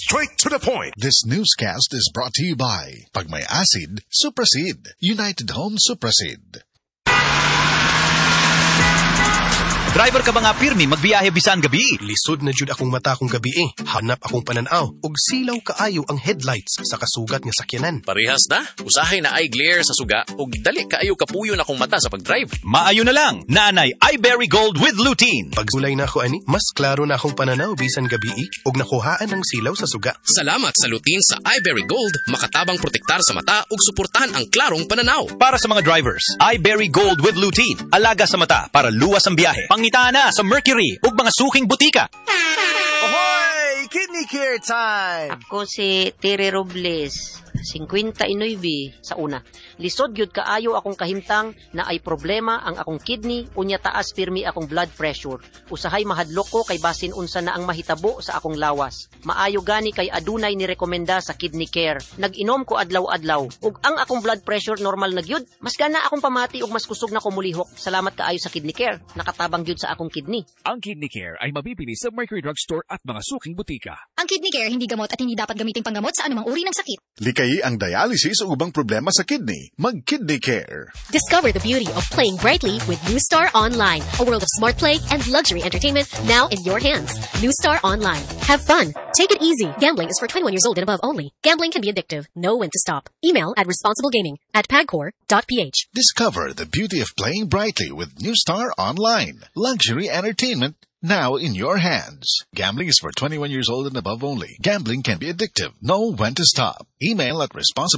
Straight to the point. This newscast is brought to you by Pag May Acid, Suprasid. United Home Suprasid. Driver ka ba nga pirmi magbiyahe bisan gabi? Lisod na jud akong mata kung gabi eh. Hanap akong pananaw ug silaw kaayo ang headlights sa kasugat nga sakyanan. Parehas na. Usahay na eye glare sa suga ug dali kaayo kapuyo na akong mata sa pagdrive. Maayo na lang. Nanay iBerry Gold with lutein. Pagsulay na ako ani, mas klaro na akong pananaw bisan gabi eh ug nakuhaan ang silaw sa suga. Salamat sa lutein sa iBerry Gold, makatabang protektar sa mata ug suportahan ang klarong pananaw. Para sa mga drivers, iBerry Gold with lutein. Alaga sa mata para luwas ang biyahe. Pangita na sa Mercury ug mga suking butika. Ahoy! Kidney care time! Ako si Tere Robles, 59 sa una. Lisod gyud kaayo akong kahimtang na ay problema ang akong kidney, unya taas pirmi akong blood pressure. Usahay mahadlok ko kay basin unsa na ang mahitabo sa akong lawas. Maayo gani kay adunay ni rekomenda sa kidney care. Nag-inom ko adlaw-adlaw ug ang akong blood pressure normal na gyud. Mas gana akong pamati ug mas kusog na ko mulihok. Salamat kaayo sa kidney care. Nakatabang gyud sa akong kidney. Ang Kidney Care ay mabibili sa Mercury Drugstore at mga suking butika. Ang Kidney Care hindi gamot at hindi dapat gamiting panggamot sa anumang uri ng sakit. Likay ang dialysis o ubang problema sa kidney. Mag-Kidney Care. Discover the beauty of playing brightly with New Star Online, a world of smart play and luxury entertainment now in your hands. New Star Online. Have fun. Take it easy. Gambling is for 21 years old and above only. Gambling can be addictive. Know when to stop. Email at responsiblegaming@pagcor.ph. Discover the beauty of playing brightly with New Star Online. Luxury entertainment now in your hands. Gambling is for 21 years old and above only. Gambling can be addictive. Know when to stop. Email at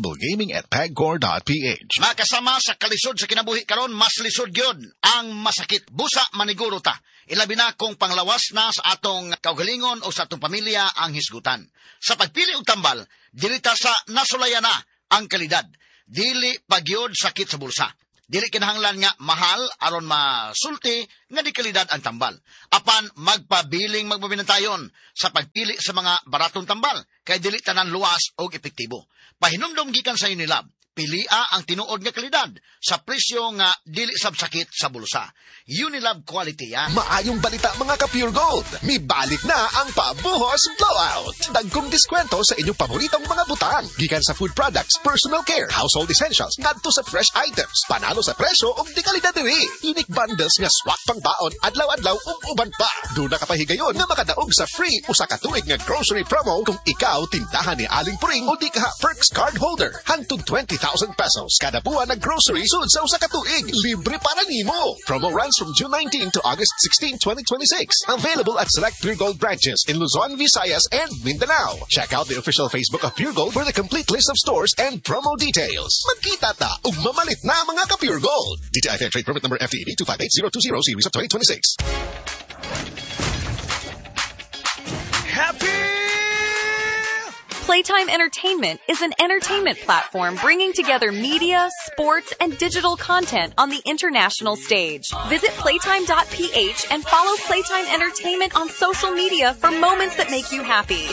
responsiblegaming@pagcor.ph. Makasama sa kalisod sa kinabuhi karon, mas lisod gyud ang masakit. Busa maniguro ta. Ilabi na kung panglawas na sa atong kaugalingon o sa atong pamilya ang hisgutan. Sa pagpili og tambal, dili ta sa nasulayan na ang kalidad. Dili pagyod sakit sa bulsa. Dili kinahanglan nga mahal aron masulti nga di kalidad ang tambal. Apan magpabiling magbabinantayon sa pagpili sa mga baratong tambal kay dili tanan luwas og epektibo. Pahinumdom gikan sa Unilab, pilia ang tinuod nga kalidad sa presyo nga dili sabsakit sa bulsa. Unilab quality yan. Maayong balita mga ka-Pure Gold. May balik na ang pabuhos blowout. Dagkong diskwento sa inyong paboritong mga butang. Gikan sa food products, personal care, household essentials, ngadto sa fresh items. Panalo sa presyo o di kalidad diri. Unique bundles nga swak pang baon, adlaw-adlaw ug uban pa. Doon na kapahigayon nga makadaog sa free usa ka tuig nga grocery promo kung ikaw tindahan ni Aling Puring o di ka Perks card holder. Hangtod 20,000 pesos kada buwan na grocery sud sa usa ka tuig. Libre para nimo. Promo runs from June 19 to August 16, 2026. Available at select Pure Gold branches in Luzon, Visayas, and Mindanao. Check out the official Facebook of Pure Gold for the complete list of stores and promo details. Magkita ta ug mamalit na mga ka-Pure Gold. DTI Fair Trade Permit number FTEB 258020 series of 2026. Happy! Playtime Entertainment is an entertainment platform bringing together media, sports, and digital content on the international stage. Visit playtime.ph and follow Playtime Entertainment on social media for moments that make you happy.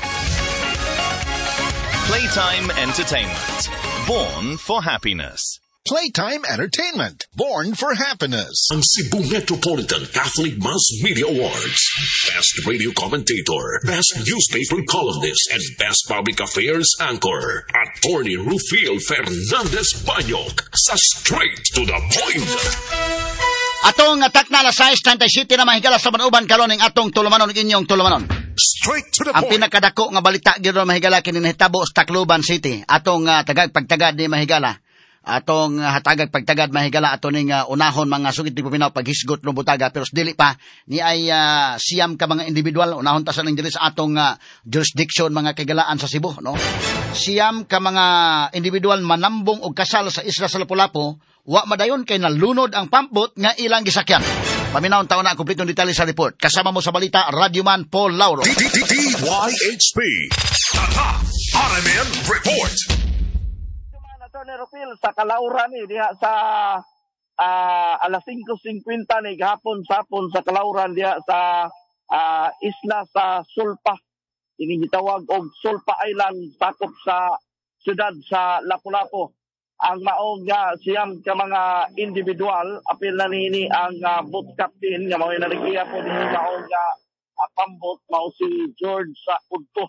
Playtime Entertainment. Born for happiness. Playtime Entertainment. Born for happiness. Ang Cebu Metropolitan Catholic Mass Media Awards. Best Radio Commentator, Best Newspaper Columnist, and Best Public Affairs Anchor. Attorney Rufil Fernandez Banyok sa Straight to the Point. Atong atak na alas 6:37 na mahigala sa manuban karon ning atong tulumanon ug inyong tulumanon. Straight to the Ang point. pinakadako nga balita gyud mahigala kini nahitabo sa Tacloban City. Atong tagag pagtagad ni mahigala. Atong hatagag pagtagad mahigala ato ning unahon mga sugid ni paminaw paghisgot no butaga pero dili pa ni ay siyam ka mga individual unahon ta sa ning diri sa atong jurisdiction mga kagalaan sa Cebu no. Siyam ka mga individual manambong og kasal sa isla sa Lapu-Lapu wa madayon kay nalunod ang pampot nga ilang gisakyan. Paminawon taon na kumpletong detalye sa report. Kasama mo sa balita Radyoman Paul Lauro. DYHP. Tata RMN Report. Attorney Rufil sa Calauran ni diha sa alas 5:50 ni gahapon sapon sa Calauran diha sa isla sa Sulpa. Ini gitawag og Sulpa Island sakop sa siyudad sa Lapu-Lapu. Ang maong siyam ka mga individual apil na nini ang boat captain nga mao na nagiya po ni maong pambot mao si George sa Udto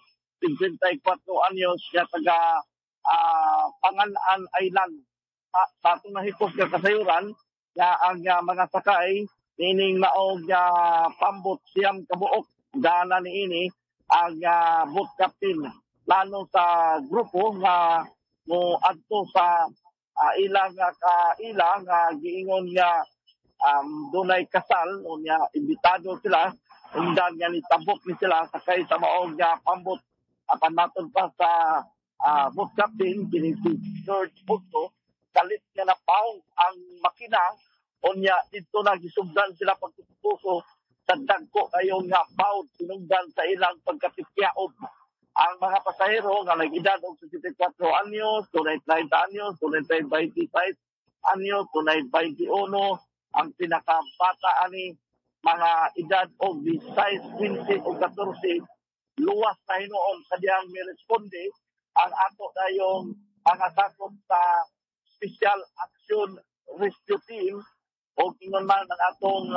54 anyos, siya taga Pangalan Island. Sa itong nahipos nga kasayuran, nga ang mga sakay, nining maog pambot siyam kabuok, gana ni ini, ang boat captain. Plano sa grupo nga mo adto sa ilang kaila nga giingon nga dunay kasal o nga imbitado sila undan nga nitabok ni sila sakay sa maog pambot apan naton pa sa boat captain kini si George Bugto kalit nga napaw ang makina unya dito na gisugdan sila pagtutuso sa dagko kayong nga bawd sinugdan sa ilang pagkapityaob. Ang mga pasahero nga nag-edad og 64 anyos, tunay 30 anyos, tunay 25 anyos, tunay 21, ang pinakabata ani mga edad og 16, 20 o 14, luwas na hinoon sa diyang may responde ang ato dayong mga sakop sa Special Action Rescue Team o ingon man ang atong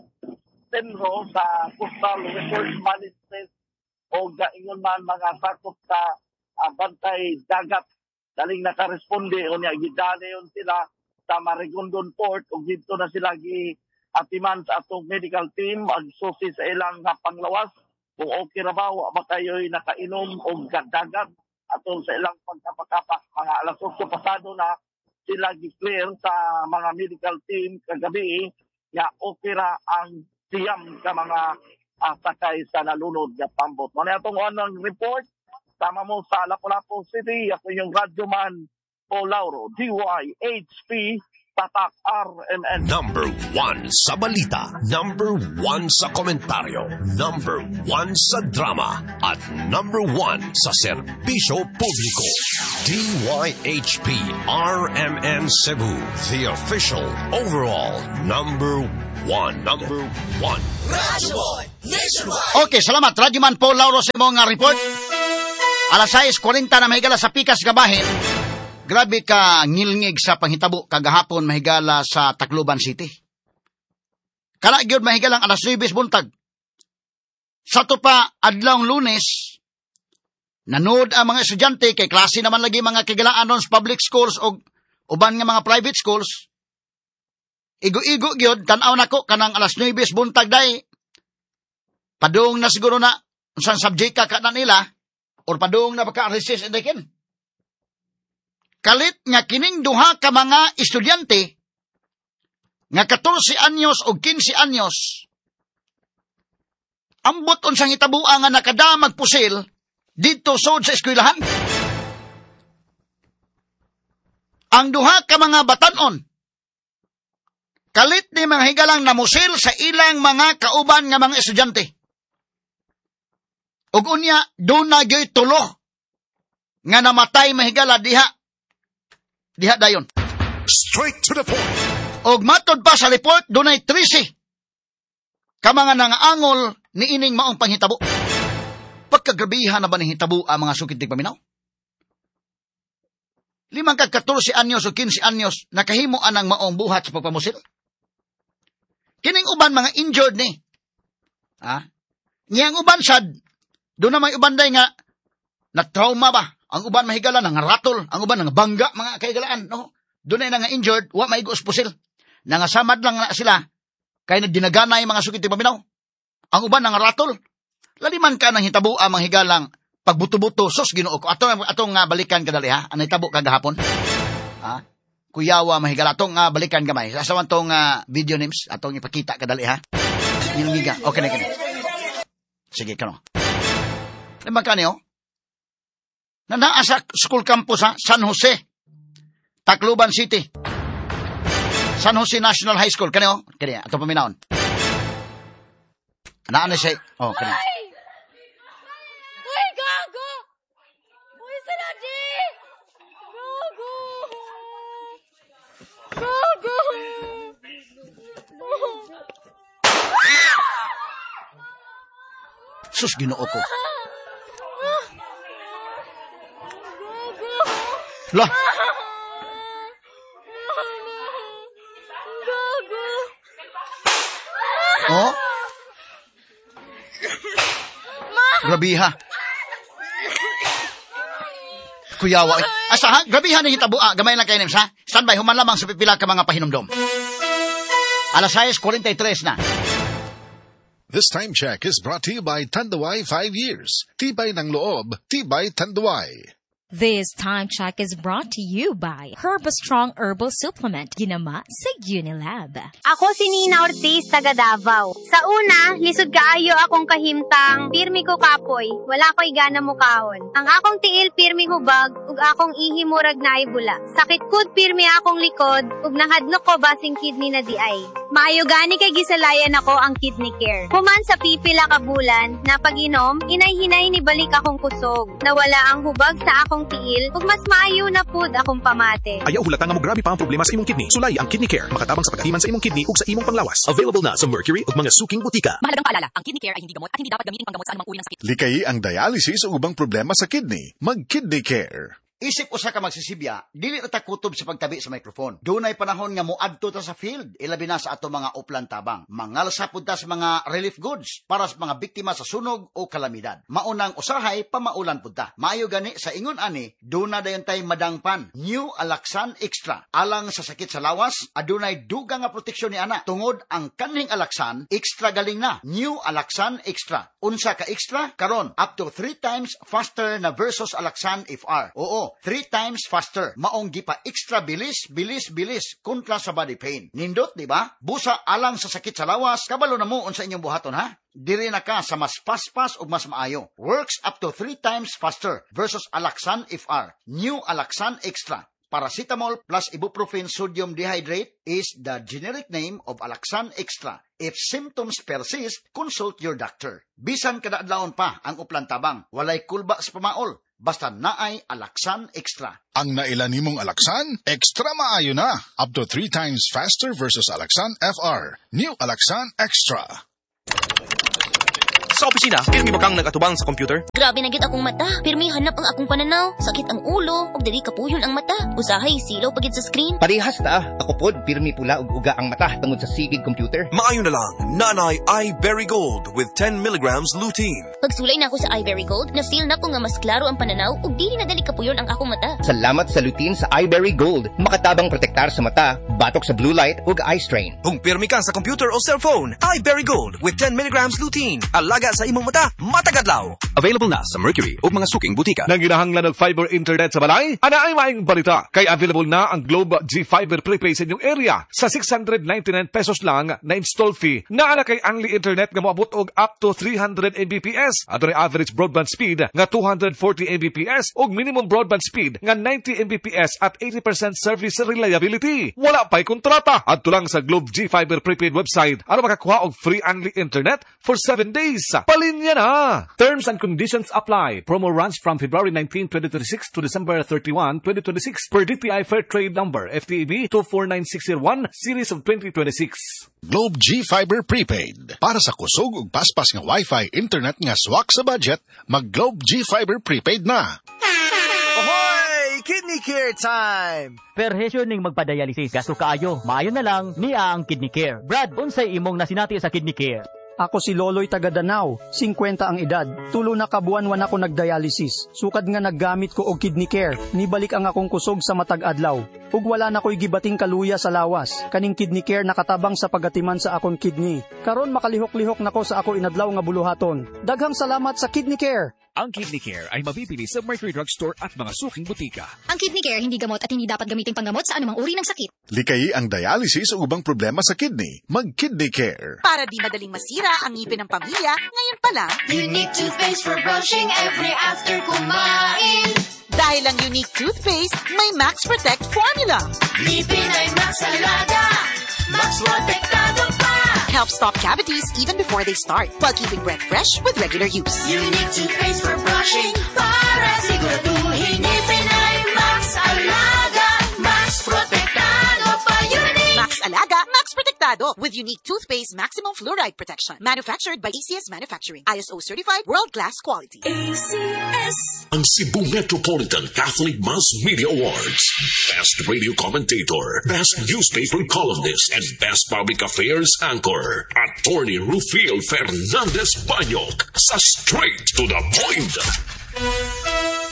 SENRO sa Coastal Resource Management o gaingon man mga sakop sa bantay dagat daling nakaresponde o niya gidanayon sila sa Marigondon Port o dito na sila atiman sa atong medical team ang susi sa ilang panglawas kung okay ra ba wa kayo'y nakainom o dagat atong sa ilang pagkapakapak mga alas 8 pasado na sila gi-clear sa mga medical team kagabi nga okay ra ang siyam ka mga sakay sa nalunod na pambot. Muna itong unang report, sama mo sa Lapu-Lapu City, ako yung radyoman Paul Lauro, DYHP, Tatak RMN. Number 1 sa balita, number 1 sa komentaryo, number 1 sa drama, at number 1 sa serbisyo publiko. DYHP RMN Cebu, the official overall number 1. Number 1. Radyo Boy Nationwide. Okay, salamat. Radyoman Paul Lauro sa mga report. Alas 6:40 na mahigala sa Pikas Gabahin. Grabe ka ngilngig sa panghitabo kagahapon mahigala sa Tacloban City. Kana gyud mahigalang alas 9 buntag. Sa to pa adlawng Lunes, nanood ang mga estudyante kay klase naman lagi mga kigalaan sa public schools o uban nga mga private schools. Igo-igo gyud tan-aw nako kanang alas 9 buntag day. Padung na siguro na unsang subject ka na nila or padung na baka-resist and they kalit nga kining duha ka mga estudyante nga 14 anyos o 15 anyos ambot unsang hitabuan nga nakadamag pusil dito sud sa eskwelahan. Ang duha ka mga batan-on kalit ni mga higalang namusil sa ilang mga kauban nga mga estudyante. Ug unya doon na gyoy tulo nga namatay mahigala diha dayon. Straight to the point. Og matod pa sa report dunay 13 ka mga nangaangol ni ining maong panghitabo. Pagkagrabihan na ba ni hitabo ang mga sukitig paminaw? 5 ka 14 anyos o 15 anyos nakahimo anang maong buhat sa pagpamusil. Kining uban mga injured ni. Niyang uban sad doon na may uban day nga na trauma ba? Ang uban mahigala nga ratol, ang uban nga bangga mga kahigalaan, no? Doon ay nga injured, wa may pusil. Nangasamad lang na sila kay nagdinaganay mga sukit paminaw. Ang uban nga ratol. Laliman ka nang hitabo ang mga higalang pagbuto-buto sus Ginoo ko. Atong balikan kadali ha. Anay tabo kagahapon. Kuyawa mahigala atong balikan gamay. Sa asawan tong video names atong ipakita kadali ha. Nilngiga. Okay na kini. Sige kano. Limang kanyo, na naasa school campus San Jose, Tacloban City. San Jose National High School. Kanyo, kanya, ato paminahon. Naan siya, kanya. Uy, gago! Uy, saladi! Gago! Sus, Ginoo ko. Lah. Oh? Grabe ha. Kuyawa. Asa ha? Grabihan ni hitabo. Gamay lang kayo, Nims, ha? Standby, human lamang sa pipila ka mga pahinumdom. Alas 6:43 na. This time check is brought to you by Tanduay 5 years. Tibay ng loob, Tibay Tanduay. This time check is brought to you by Herbastrong Herbal Supplement, ginama sa Unilab. Ako si Nina Ortiz, taga Davao. Sa una, lisod kaayo akong kahimtang, pirmi ko kapoy, wala ko'y gana mukahon. Ang akong tiil pirmi hubag, ug akong ihimurag na ay bula. Sakit kud pirmi akong likod, ug nahadlok ko basing kidney na di ay. Maayo gani kay gisalayan ako ang kidney care. Human sa pipila ka bulan, na pag-inom, inay-hinay ni balik akong kusog. Nawala ang hubag sa akong tiil, ug mas maayo na pud akong pamate. Ayaw hulata nga mo grabe pa ang problema sa imong kidney. Sulay ang Kidney Care. Makatabang sa pagkatiman sa imong kidney ug sa imong panglawas. Available na sa Mercury ug mga suking butika. Mahalagang paalala, ang Kidney Care ay hindi gamot at hindi dapat gamitin panggamot sa anumang uri ng sakit. Likay ang dialysis o ubang problema sa kidney. Mag-Kidney Care. Isip usa ka magsisibya, dili ta kutob sa pagtabi sa microphone. Dunay panahon nga moadto ta sa field, ilabi na sa ato mga uplan tabang. Mangalsa pud ta sa mga relief goods para sa mga biktima sa sunog o kalamidad. Maunang usahay pamaulan pud ta. Maayo gani sa ingon ani, duna dayon tay madangpan. New Alaxan Extra. Alang sa sakit sa lawas, adunay dugang nga proteksyon ni ana. Tungod ang kaning Alaxan, extra galing na. New Alaxan Extra. Unsa ka extra? Karon up to 3 times faster na versus Alaxan FR. Oo, 3 times faster. Maong gipa extra bilis kontra sa body pain. Nindot, di ba? Busa alang sa sakit sa lawas, kabalo na mo unsa inyong buhaton, ha? Diri na ka sa mas paspas o mas maayo. Works up to 3 times faster versus Alaxan FR. New Alaxan Extra. Paracetamol plus ibuprofen sodium dehydrate is the generic name of Alaxan Extra. If symptoms persist, consult your doctor. Bisan kada adlawon pa ang uplan tabang, walay kulba sa pamaol. Basta naay Alaxan Extra. Ang nailan nimong Alaxan, extra maayo na. Up to 3 times faster versus Alaxan FR. New Alaxan Extra. Sa opisina, pirmi ba kang nagatubang sa computer? Grabe na gyud akong mata. Pirmi hanap ang akong pananaw. Sakit ang ulo, ug dili kapuyon ang mata. Usahay silaw pagid sa screen. Parehas ta. Ako pod pirmi pula ug uga ang mata tungod sa sigig computer. Maayo na lang. Nanay iBerry Gold with 10 milligrams lutein. Pagsulay na ako sa iBerry Gold, na-feel na ko nga mas klaro ang pananaw ug dili na dali kapuyon ang akong mata. Salamat sa lutein sa iBerry Gold. Makatabang protektar sa mata, batok sa blue light ug eye strain. Kung pirmi ka sa computer o cellphone, iBerry Gold with 10 milligrams lutein. Alaga sa imong mata, matagadlaw. Available na sa Mercury o mga suking butika. Nang ginahanglan ng fiber internet sa balay, ana ay maing balita. Kay available na ang Globe G Fiber Prepaid sa inyong area sa 699 pesos lang na install fee. Naana kay only internet nga moabot og up to 300 Mbps. At average broadband speed nga 240 Mbps ug minimum broadband speed nga 90 Mbps at 80% service reliability. Wala pa'y kontrata. Adto lang sa Globe G Fiber Prepaid website aron makakuha og free only internet for 7 days. Palinya na! Terms and conditions apply. Promo runs from February 19, 2026 to December 31, 2026 per DTI Fair Trade Number FTEB 249601 Series of 2026. Globe G Fiber Prepaid. Para sa kusog ug paspas nga Wi-Fi internet nga swak sa budget, mag Globe G Fiber Prepaid na. Ahoy! Kidney Care time! Perhesyo ning magpadialysis gasto kaayo. Maayo na lang niya ang Kidney Care. Brad, unsay imong nasinati sa Kidney Care? Ako si Loloy taga Danau, 50 ang edad. Tulo na kabuan-wan ako nagdialysis. Sukad nga naggamit ko og Kidney Care. Nibalik ang akong kusog sa matag adlaw. Ug wala na ko'y gibating kaluya sa lawas. Kaning Kidney Care nakatabang sa pagatiman sa akong kidney. Karon makalihok-lihok nako sa ako inadlaw nga buluhaton. Daghang salamat sa Kidney Care. Ang Kidney Care ay mabibili sa Mercury Drug Store at mga suking butika. Ang Kidney Care hindi gamot at hindi dapat gamiting panggamot sa anumang uri ng sakit. Likay ang dialysis o ubang problema sa kidney. Mag-Kidney Care. Para di madaling masira ang ngipin ng pamilya, ngayon pa lang, Unique toothpaste for brushing every after kumain. Dahil ang Unique toothpaste, may Max Protect formula. Ngipin ay Max Alaga, Max Protektado pa. Help stop cavities even before they start, while keeping breath fresh with regular use. Unique toothpaste for brushing, para siguraduhin ngipin ay Max Alaga, Max Protektado pa. Unique Max Alaga, Max Protektado with Unique toothpaste maximum fluoride protection. Manufactured by ACS Manufacturing. ISO certified world-class quality. ACS. Ang Cebu Metropolitan Catholic Mass Media Awards. Best Radio Commentator, Best Newspaper Columnist, and Best Public Affairs Anchor. Attorney Rufil Fernandez Banyok sa Straight to the Point.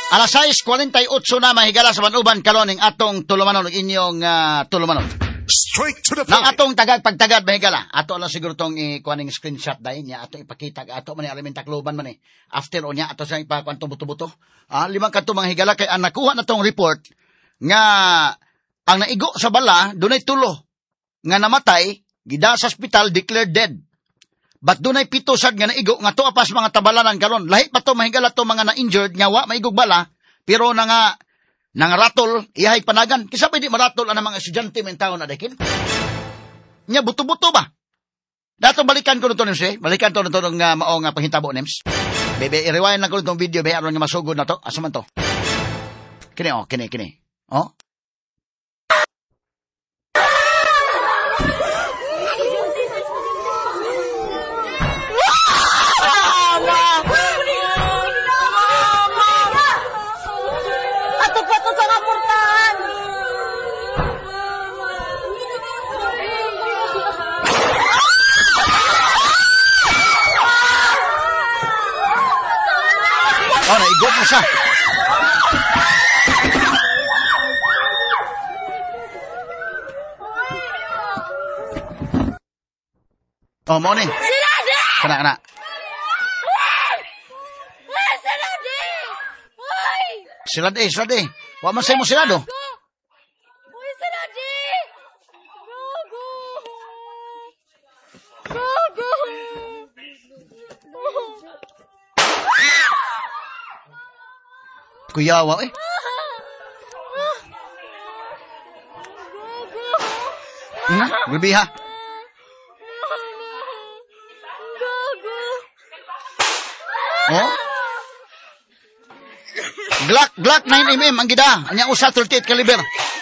Alas 6:48 na mahigala sa manuban karon ning atong tulumanon inyong tulumanon. Straight to the Nang atong pagtagad mahigala. Ato lang siguro tong ikuaning screenshot dahil niya ato ipakita ato man ni Alimenta Kluban man After on niya ato sa ipakuan tong buto-buto. 5 kadto mga higala kay ang nakuha na tong report nga ang naigo sa bala dunay 3 nga namatay gida sa ospital declared dead. But dunay 7 sad nga naigo nga tuwa pas mga tabalanan karon. Lahi pa to mahigala to mga na-injured nga wa maigog bala pero nang ratol ihay panagan. Kisa pwede maratol ang mga estudyante men taon na dakin. Nya buto-buto ba? Dato balikan ko nito nims Balikan to nito nga mao nga panghitabo nims. Bebe i-rewind lang ko itong video be aron nga masugod na to. Asa man to? Kini. Oh. Naigo mo siya. Mo ni. Kana. Silad. Wa man say mo silado. Kuyawa Grabe ha. Oh? Glock 9mm ang gida. Anya usa 38 caliber.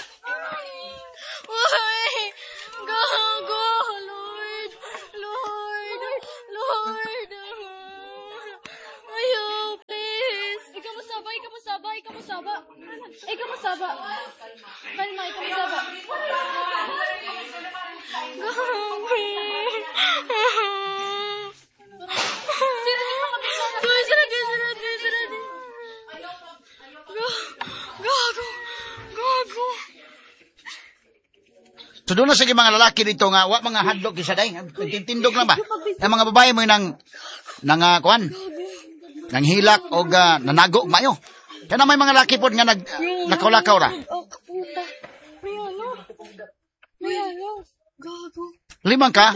So doon na sige mga lalaki dito nga, wa mga hadlok isa day. Tindog lang ba? Ang mga babae mo nang kuan. Nang hilak o nanago mayo. Kaya may mga lalaki po nga nakulakaw ra. Limang ka?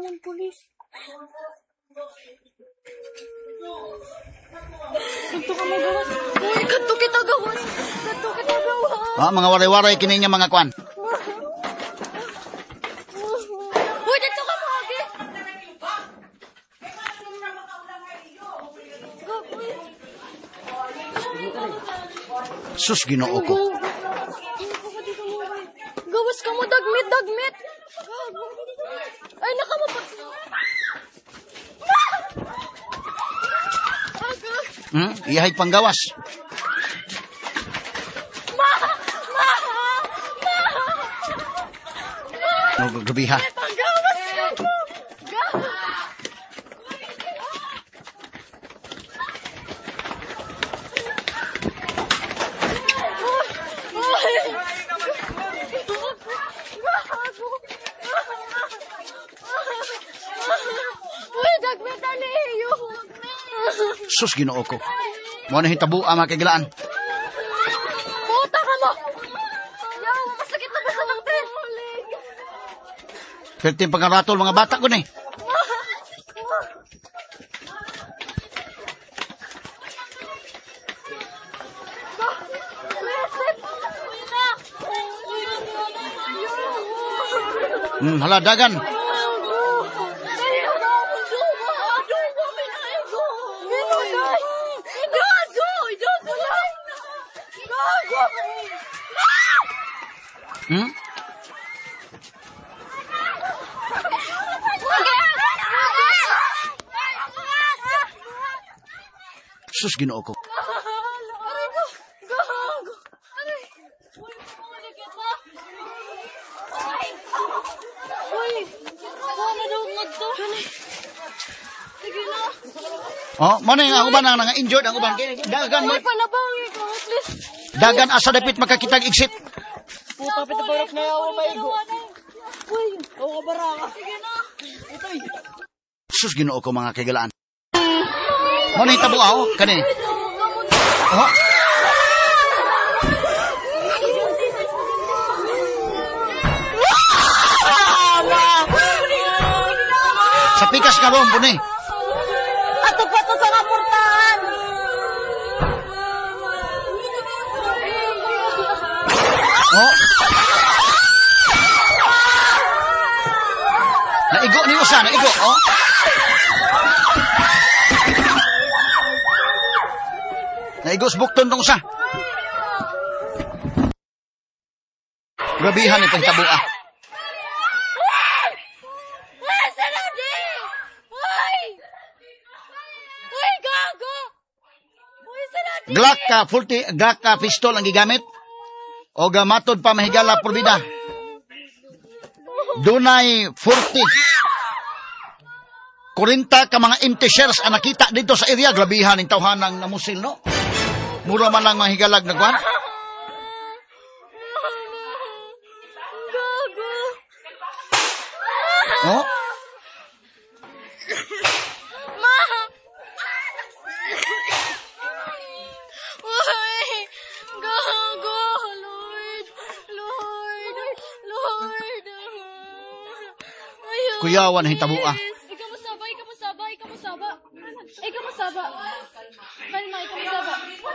Kanto kita gawas. Mga waray-waray kini nga mga kuan. Sus, Ginoo ko. Gawas ka mo, dagmit. Ay, nakamapag... Ihay panggawas. Gabi ha. Sus, Ginoo ko. Mo na hitabo ang mga kagilaan. Puta ka mo! Yaw, masakit na ba sa langtin? Perting pagkaratol mga bata ko na hala, dagan. Sus, Ginoo ko. Sige na. Oh, mo na ang uban ang injured ang uban kay dagan mo. Panabangi ko, at least. Dagan asa dapit makakitag exit. Puta, pitabarok na ako, maigo. Uy, ako baraka. Sige na. Itoy. Sus, Ginoo ko mga kagalaan. Mo na hitabo ako, kani. Oh. Sa pikas ka ron, bunay. Ato pa to sa kapurtahan. Oh. Naigo ni usa, naigo. Oh. Naigo sa bukton tong usa. Grabihan ni pagtabo ah. Glock ka pistol ang gigamit o gamatod pa mahigala porbida. Dunay 40 ka mga empty shells ang nakita dito sa area. Grabihan ng tawhanang namusil, no? Mura man lang mahigalag na kwan. Oh? Kuyawan na hitabo ah. Ikaw masaba. Kali na, ikaw masaba.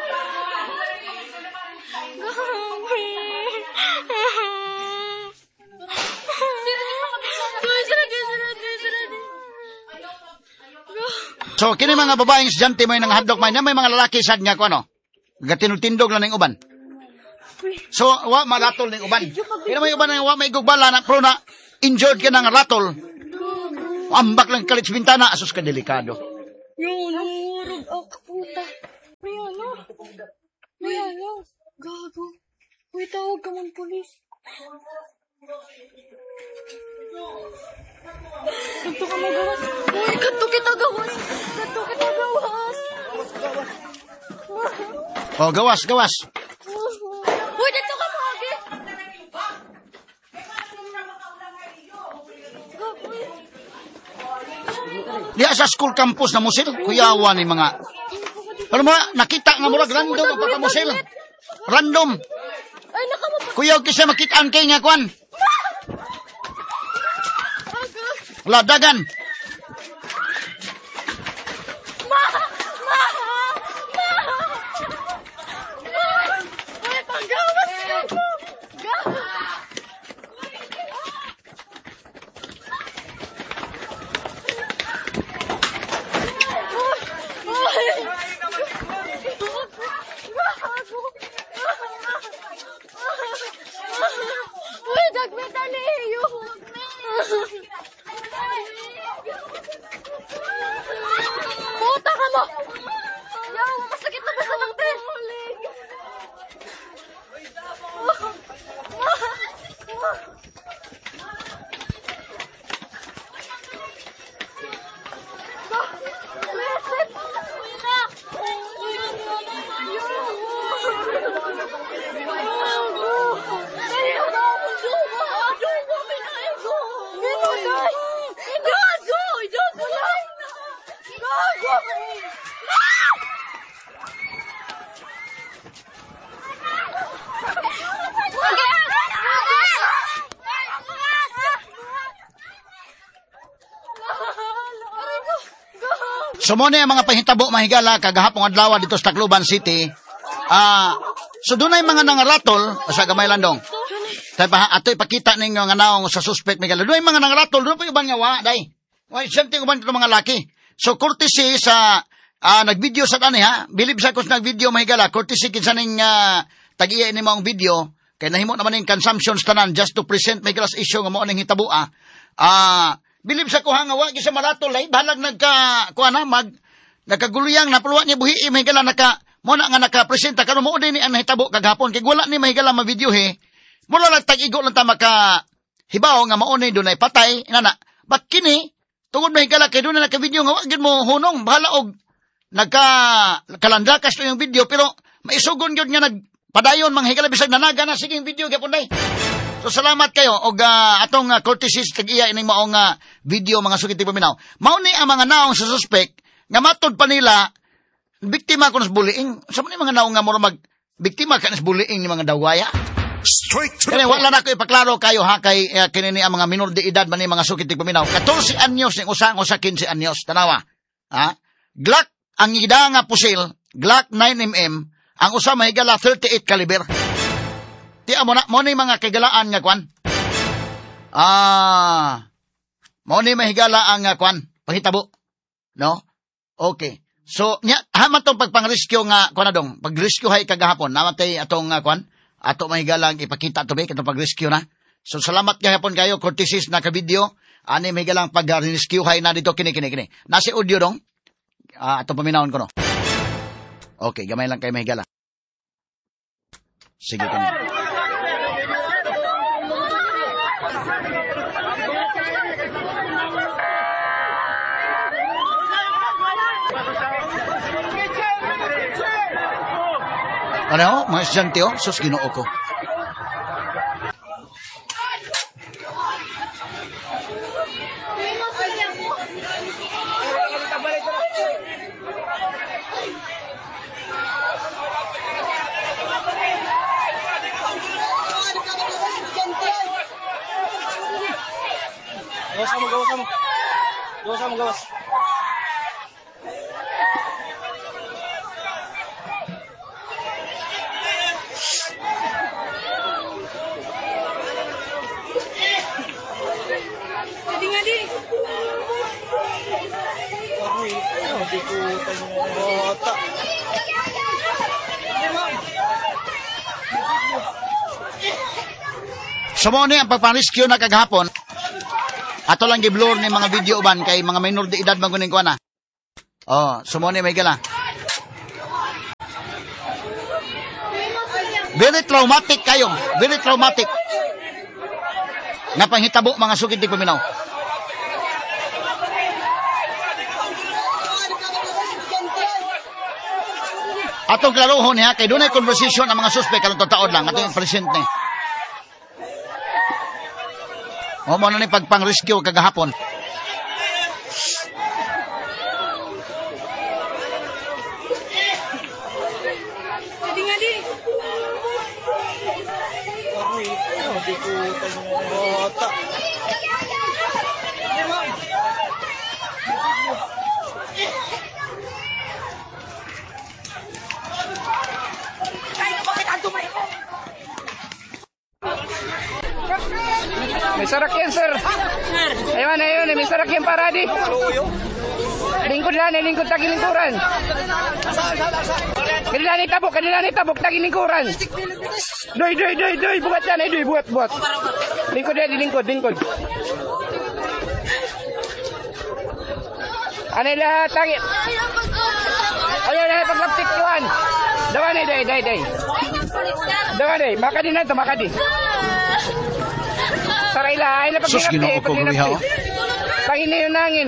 So, kini mga babaeng estudyante mo yung nanghadlok may mga lalaki sad nga ko ano. Gatinutindog lang ng uban. So, wa maratol ng uban. Kina may uban nga wa may gugbala na pro na injured ka ng ratol. Ambak lang kalit sa bintana, asus ka delikado. Yung namurog ako, puta. May ano? Gago. May tawag ka man, polis. Ganto ka magawas. Uy, ganto kita gawas. Oh, gawas. Uy, ganto ka magi. Diya sa school campus na musil, kuyawan ni mga... Alam mo, nakita nga murag random ang pagkamusil. Random. Ay, kuyaw kisa makitaan kay nga kwan. Ladagan. Ay, panggawas ko. Uy, dagmita niyo. Puta ka mo. Yaw, masakit na ba sa lang din? So mo na yung mga pahitabo mahigala kagahapong adlaw dito sa Tacloban City. So doon ay mga nangaratol sa gamay landong. Ato'y pakita ninyo nga naong sa suspect mahigala. Doon ay mga nangaratol, doon pa yung nga wa, day. Why, siyempre uban ito mga laki. So courtesy sa nag-video sa tani ha. Bilib sa kus nag-video mahigala. Courtesy kinsa ning tag-iya ni mong video. Kaya nahimo naman yung consumptions tanan just to present mahigala sa issue nga mo ning hitabo bilib sa kuha nga wa sa maratol ay balag nagkaguluyang napuluwa niya buhi mahigala mo na nga naka-presenta karon mo din ni ang hitabo kagahapon kay wala ni mahigala ma-video he. Mula lang tag-igo lang ta maka hibaw nga mao ni dunay patay inana. Bak kini tungod mahigala kay dunay naka-video nga wa gyud mo hunong bahala og nagkalandakas to yung video, pero maisugon yun nga nagpadayon, mga higala, bisag nanaga na, sige yung video, gapon day. So, salamat kayo, og atong courtesies, tag-iya, ining maong video, mga sukit paminaw. Mauni ang mga naong sa suspect, nga matod pa nila, biktima ko nas bullying. Sa mga mga naong nga mura biktima ka nas bullying ni mga dawaya. Straight to Kaya wala na ko ipaklaro kayo ha, kay kinini ang mga minor de edad, mani mga sukit paminaw. 14 anyos, yung usang 15 anyos, tanawa. Ha? Glock, ang ida nga pusil, Glock 9mm, ang usa mahigala 38 caliber. Tiya mo na, mo ni mga kagalaan nga kwan. Mo ni mahigala ang kwan, pahitabo. No? Okay. So, nya, haman tong pagpang-rescue nga, kwan na dong, pag-rescue hay kagahapon, namatay atong kwan, ato mahigala ang ipakita to ba, katong pag-rescue na. So, salamat gahapon kayo, courtesies na ka-video, ani mahigalang pag-rescue hay na dito, kini. Nasi audio dong, atong paminahon ko no. Okay, gamay lang kayo mahigala. Sige kami. Ano, mga estudyante, sus, ginoo ko. Gawas mo. Ngadi. So mo ni ang pagpang-rescue na kagahapon. Ato lang giblur ni mga video uban kay mga minor de edad maguning ko na. Oh, so mo ni may gala. Very traumatic kayo. Very traumatic. Nga panghitabo mga sugid di paminaw. Atong klarohon niya kay dunay conversation ang mga suspect kanang taon lang atong present ni. O mo na ni pagpang-rescue kagahapon. Ngadi. May sarakyan, sir. Ayun, may sarakyan paradi. Lingkod tagilingkuran. Kanila ni tabok tagilingkuran. Doy, buat yan, doy, buat. Lingkod. Anay lahat, tagil. Ayaw na paglaptik yuan. Dawan day. Dawan day, makadi na ito, makadi. Saray lahay na Sus, ginoo ko guriha. Pangin yung nangin.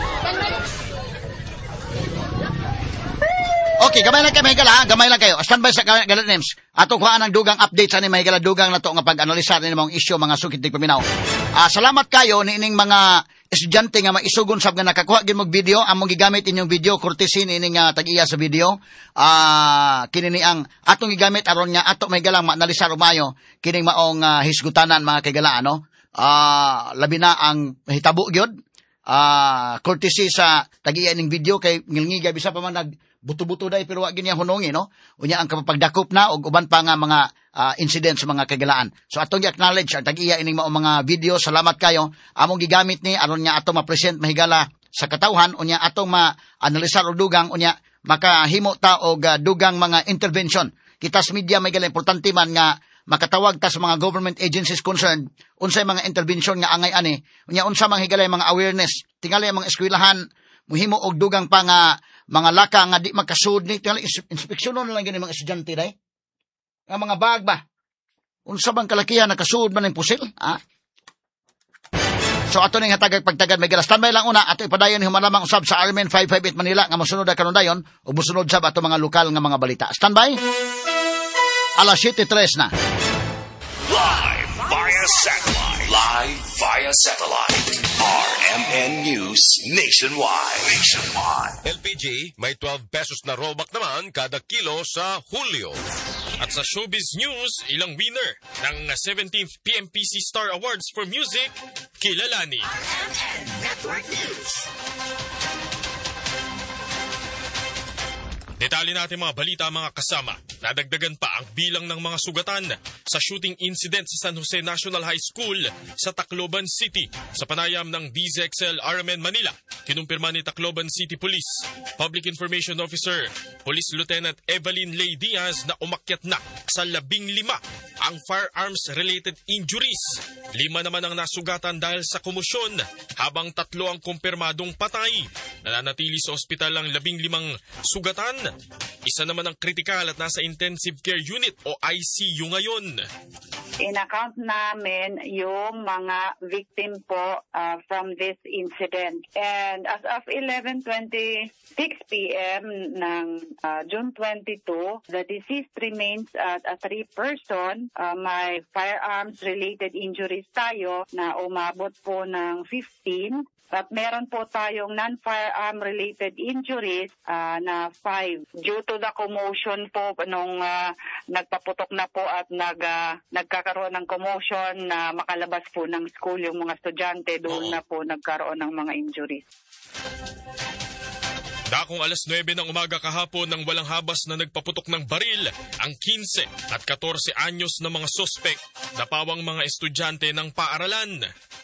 Okay, gamay lang kayo mahigala. Gamay lang kayo. Standby sa galat names. Ato kuhaan ang dugang update sa ni mahigala dugang na to nga pag-analisa ni mga isyu mga sukit di paminaw. Salamat kayo ni ining mga estudyante nga maisugon sab nga nakakuha gyud mog video, among gigamit inyong video courtesy ni ining tag-iya sa video. Kini ni ang atong gigamit aron nga ato mahigala ma-analisa rumayo kining maong hisgutanan mga kaigalaan no. Labi na ang hitabo gyud. Courtesy sa tag-iya ning video kay ngilngiga bisa pa man buto-buto day pero wa gyud niya hunongi no. Unya ang kapapagdakop na og uban pa nga mga incidents sa mga kagalaan. So atong i-acknowledge ang tag-iya ining mga video. Salamat kayo. Among gigamit ni aron nga ato ma-present mahigala sa katawhan unya atong ma-analisar og dugang unya makahimo ta og dugang mga intervention. Kita sa media may gala importante man nga makatawag ta sa mga government agencies concerned unsay mga intervention nga angay ani unya unsa mang higalay mga awareness tingali ang mga eskwelahan muhimo og dugang pa nga mga laka nga di magkasud ni tingali inspeksyonon lang gani mga estudyante day nga mga bag ba unsa bang kalakihan nakasud man ang pusil So ato ning hatagag pagtagad may standby lang una ato ipadayon humalamang usab sa RMN 558 Manila nga mosunod karon dayon ug mosunod sab ato mga lokal nga mga balita. Standby. Alas 7:03 na. Live via satellite. Live via satellite. RMN News Nationwide. LPG, may 12 pesos na rollback naman kada kilo sa Hulyo. At sa Showbiz News, ilang winner ng 17th PMPC Star Awards for Music, kilalani. RMN Network News. Detalye natin mga balita mga kasama. Nadagdagan pa ang bilang ng mga sugatan sa shooting incident sa San Jose National High School sa Tacloban City sa panayam ng DZXL RMN Manila. Kinumpirma ni Tacloban City Police Public Information Officer Police Lieutenant Evelyn Ley Diaz na umakyat na sa 15 ang firearms-related injuries. 5 naman ang nasugatan dahil sa komosyon habang 3 ang kumpirmadong patay. Nananatili sa ospital ang 15 sugatan. 1 naman ang kritikal at nasa intensive care unit o ICU ngayon. In-account namin yung mga victim po from this incident. And as of 11:26 p.m. ng June 22, the deceased remains at a 3-person. May firearms-related injuries tayo na umabot po ng 15. At meron po tayong non-firearm-related injuries na 5. Due to the commotion po nung nagpaputok na po at nagkakaroon ng commotion na makalabas po ng school yung mga estudyante, doon na po nagkaroon ng mga injuries. Dakong alas 9 ng umaga kahapon nang walang habas na nagpaputok ng baril ang 15 at 14 anyos na mga sospek na pawang mga estudyante ng paaralan.